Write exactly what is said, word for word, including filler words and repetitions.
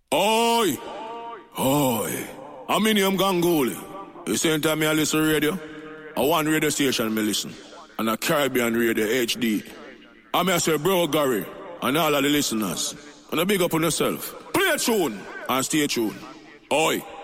Oi! Oi! I'm in here, Gangoli. The same time I listen radio, I one radio station me listen. And a Caribbean radio H D. I'm here say bro Gary and all of the listeners. And a big up on yourself. Play a tune and stay tuned. Oi!